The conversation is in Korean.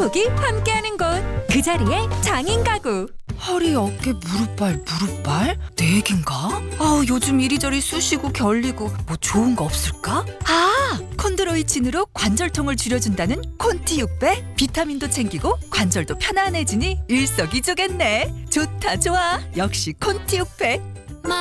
콕이 함께하는 곳, 그 자리에 장인 가구. 허리, 어깨, 무릎발? 네 개인가? 아우, 요즘 이리저리 쑤시고 결리고 뭐 좋은 거 없을까? 아! 콘드로이친으로 관절통을 줄여준다는 콘티 600. 비타민도 챙기고 관절도 편안해지니 일석이조겠네. 좋다, 좋아. 역시 콘티 600.